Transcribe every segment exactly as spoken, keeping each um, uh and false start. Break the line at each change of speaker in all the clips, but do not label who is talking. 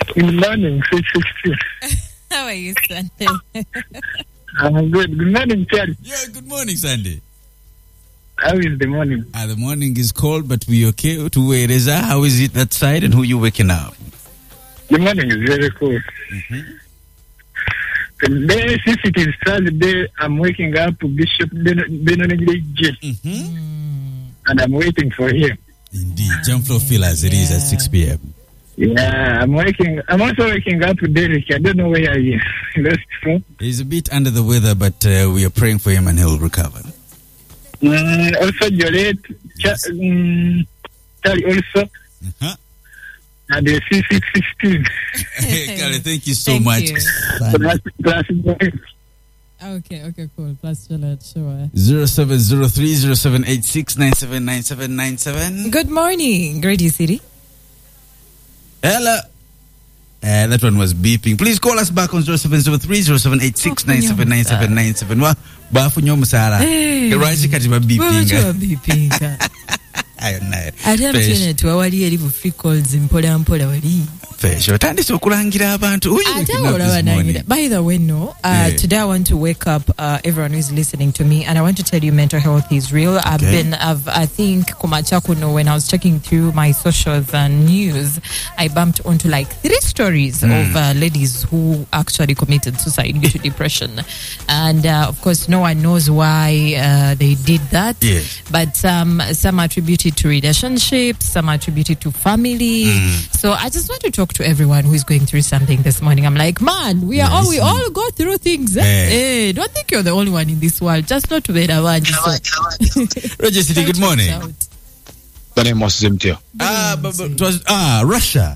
Good morning, six sixteen.
How are you, Sunday?
I'm good. Good morning, Charlie.
Yeah, good morning, Sunday.
How is the morning?
Uh, the morning is cold, but we okay. To where is that? How is it that side, and who you waking up?
The morning is very cool.
Mm-hmm.
Today, since it is Thursday, I'm waking up Bishop Benoni J.
Mm-hmm.
And I'm waiting for him.
Indeed, jump floor feel as it is at six p.m.
Yeah, I'm waking. I'm also waking up with Derek. I don't know where he is. That's true.
He's a bit under the weather, but uh, we are praying for him and he'll recover.
Mm, also, Jolette,
Yes.
Ch- um, Charlie also,
Uh-huh.
and the C six sixteen.
Hey, Kale, thank you so
Thank
much.
you.
Plus, plus,
Okay, okay, cool. Plus, sure.
Zero seven zero three zero seven eight six nine seven nine seven nine seven.
Good morning, Grady City.
Hello. Uh, that one was beeping. Please call us back on zero seven zero three zero seven eight six nine seven nine seven nine seven. Wa bafu nyomu sara.
Hey.
Right kati ba beeping.
Wewe beeping.
Ayo nae.
Ate mtene tuwawali elivu free calls mpola mpola wali.
Fesho tandise okulangira abantu. Who you waking up this morning?
By the way, no. Uh,
Yeah.
Today I want to wake up uh, everyone who is listening to me, and I want to tell you mental health is real. I've
Okay.
been, I've, I think, Kumachakuno, when I was checking through my socials and news, I bumped onto like three stories
Mm.
of uh, ladies who actually committed suicide due to depression. And uh, of course, no one knows why uh, they did that.
Yes.
But um, some attribute it to relationships, some attribute it to family.
Mm.
So I just want to talk to everyone who is going through something this morning. I'm like, man, we are all we
Listen.
all go through things. Eh?
Eh.
Hey, don't think you're the only one in this world. Just not to be the one. So,
Roger City, good morning.
shout.
The name was Zimtio.
Ah, but, but it was ah Russia.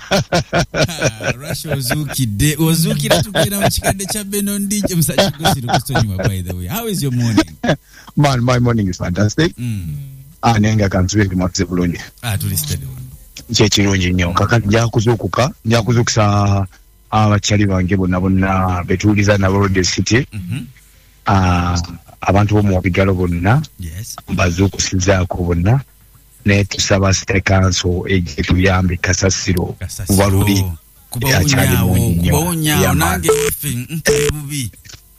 ah, Russia Ozuki de Ozuki natukira mu kikadde kya Benondi musajja gusiro kusonywa. By the way, how is your morning?
Man, my morning is fantastic.
Mm.
Ah, nenga kanzwe kimaze bulungi.
Ah, tuli steady.
Kye kirungi nnyo. Kakati nja kuzuukuka, nja kuzuukisa abakyali bange bonna bonna betuuliza nabo Road City.
Mhm.
Ah, abantu b'omu bigalo bonna
Yes.
bazuukusizaako bonna. Ne tusaba State Council ejje tuyambe Kasasiro kuba luli
Kuba
yakyali
unyawo,
mungi nnyo.
kuba unyawo
Yeah, man.
nange wefe mm, tuli bubi.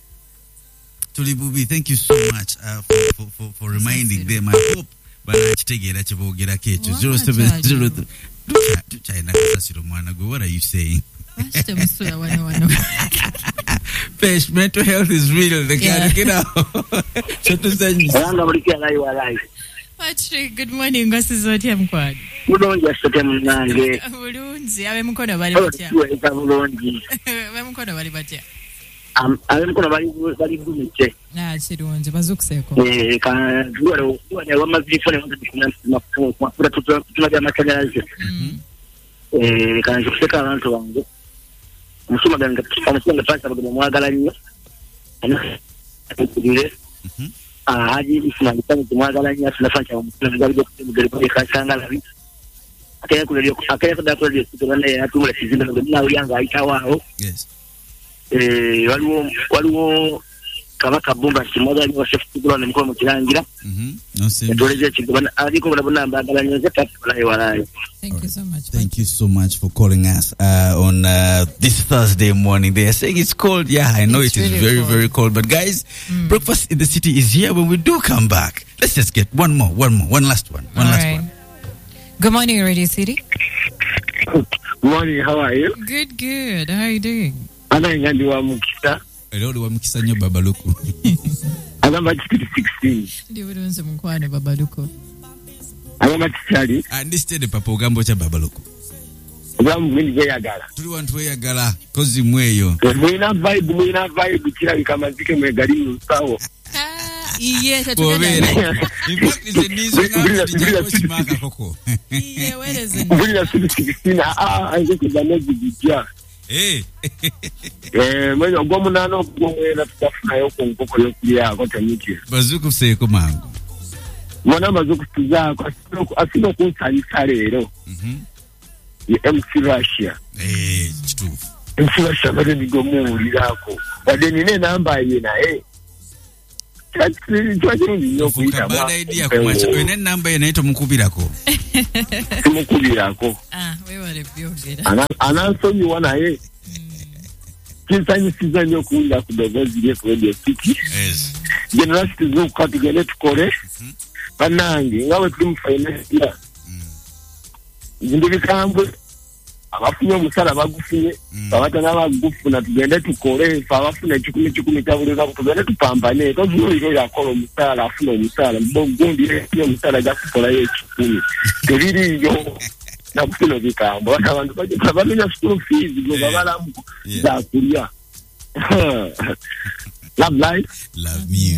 Tuli bubi. Thank you so much uh, for, for, for, for reminding them. I hope banakitegeera kye boogerako ekyo. zero seven zero three tukyalina Kasasiro mwana gwe. What are you saying? Fish, mental health is real. They
Yeah.
can't get out. So to say,
Olanga muliki alive alive.
Patrick, good morning. Ngosi zote mkwani.
Bulungi asote munange.
Bulunzi, abe mukono bali batya.
Tuweza bulungi.
Abe mukono bali batya.
Um, abe mukono bali bali gumiche.
Ah, kirungi bazukuseko.
Eh, ka duwale duwale wamazifone wanza kuna mafuta mafuta tunaja amasanyalaze.
Mm.
Eh, kanze kuseka abantu bange. Musuma ganga kamusanga pasa bagoma mwagala nnyo. Ana akugire.
Mhm.
Ah, haji isina bitani mwagala nnyo tunafanya umukino ngabyo kutegera kwa kasanga labi. Akaya kulelio akaya kada kulelio tutana ya tumula sizina ngomna uyanga aitawaho.
yes.
Eh, waliwo waliwo kabaka bomba kimoja ni washefu kugula ne mkono kirangira.
Mhm. No same.
Ndoleje kigobana aliko bona mbagala nyoze tatu walayi walayi.
Thank you so much.
Thank you so much for calling us uh, on uh, this Thursday morning. They are saying it's cold. Yeah, I know
It's
it is
really
very,
cold.
very cold. But guys, breakfast in the city is here. When we do come back, let's just get one more, one more, one last one, one
All
last
right.
one.
Good morning, Radio City.
Morning, how are you?
Good, good. How are you doing?
Ana ngandi wa mukisa.
Leo wa mkisa nyo babaluku.
Agamba kiti sixteen.
Ndi bulunzi mukwane babaluko.
Agamba kikyali.
Understand papa ugambo cha babaluku.
Obulamu bwindi bweyagala.
Tuli wantu weyagala kozi mweyo.
Mwina vibe, mwina vibe kirabika mazike mwegali mu sawo.
Ah, iye
Bobere.
tatugenda.
In fact, is a nizo nga dijako chimaka koko.
Iye weleze.
Mbulira kiti sixteen. Ah, anze kuzana zibijja.
Eh.
Eh, mwenye ogwo nano ogwo mwena tutafuna yoko nkoko yokulya ako tamiki.
Bazuku seko mangu.
Mwana bazuku tuzako asino kunsanyisa leero.
Mhm.
Ye M C Russia.
Eh, chitufu.
M C Russia bade nigomuulirako. Wadde nina enamba ye naye.
Bad idea kumacha. Wene namba inaitwa mukubirako.
Mukubirako.
Ah, wewe rebyogera.
Anansonyi wana ye. Kinsanyi sizanyo okuwulira ku ddoboozi lye ku radio city.
Yes.
Generosity z'okuka tugende tukole. Bannange nga bwe tuli mu financial. Ebintu bikambwe. Abafunye omusala bagufunye. Abatana bagufuna tugende tukole. Abafuna ekikumi kikumi kya buli lunaku tugende tupambane. Tozuulira yakola omusala afuna omusala. Gundi ye omusala gakukolayo ekikumi. Tebiriyo. Nakufuna bikambo abantu bajja bamenya school fees go babalamu za kulia. Love life.
Love music.